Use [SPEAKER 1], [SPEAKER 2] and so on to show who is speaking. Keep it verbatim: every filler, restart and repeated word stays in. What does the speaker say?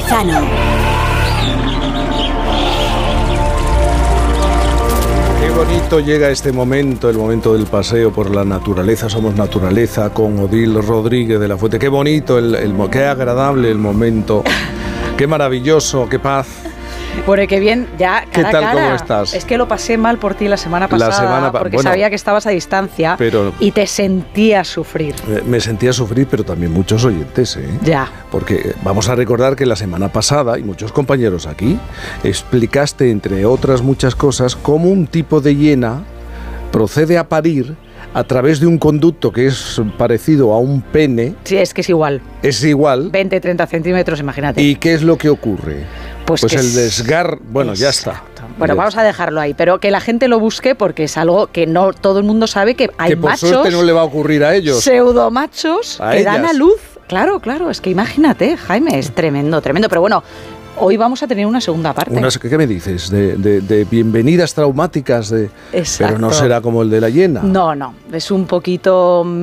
[SPEAKER 1] Lozano.
[SPEAKER 2] Qué bonito llega este momento, el momento del paseo por la naturaleza. Somos naturaleza con Odile Rodríguez de la Fuente. Qué bonito, el, el, qué agradable el momento. Qué maravilloso, qué paz.
[SPEAKER 3] Bueno, qué bien, ya cara
[SPEAKER 2] ¿Qué tal,
[SPEAKER 3] a cara.
[SPEAKER 2] cómo estás?
[SPEAKER 3] Es que lo pasé mal por ti la semana pasada,
[SPEAKER 2] La semana pa-
[SPEAKER 3] porque
[SPEAKER 2] bueno,
[SPEAKER 3] sabía que estabas a distancia
[SPEAKER 2] pero-
[SPEAKER 3] y te sentías sufrir.
[SPEAKER 2] Eh, Me sentía sufrir, pero también muchos oyentes, ¿eh?
[SPEAKER 3] Ya.
[SPEAKER 2] Porque eh, vamos a recordar que la semana pasada, y muchos compañeros aquí, explicaste, entre otras muchas cosas, cómo un tipo de hiena procede a parir a través de un conducto que es parecido a un pene.
[SPEAKER 3] Sí, es que es igual.
[SPEAKER 2] Es igual.
[SPEAKER 3] veinte, treinta centímetros, imagínate.
[SPEAKER 2] ¿Y qué es lo que ocurre?
[SPEAKER 3] Pues,
[SPEAKER 2] Pues
[SPEAKER 3] que
[SPEAKER 2] el
[SPEAKER 3] es-
[SPEAKER 2] desgar... Bueno, ya está.
[SPEAKER 3] Exacto. Bueno, vamos a dejarlo ahí, pero que la gente lo busque porque es algo que no todo el mundo sabe, que hay
[SPEAKER 2] Que por
[SPEAKER 3] machos,
[SPEAKER 2] suerte no le va a ocurrir a ellos.
[SPEAKER 3] pseudomachos,
[SPEAKER 2] A
[SPEAKER 3] que dan
[SPEAKER 2] ellas.
[SPEAKER 3] a luz. Claro, claro, es que imagínate, Jaime, es tremendo, tremendo. Pero bueno, hoy vamos a tener una segunda parte.
[SPEAKER 2] Unas, ¿Qué me dices? De, de- de bienvenidas traumáticas, de,
[SPEAKER 3] Exacto.
[SPEAKER 2] pero no será como el de la hiena.
[SPEAKER 3] No, no, es un poquito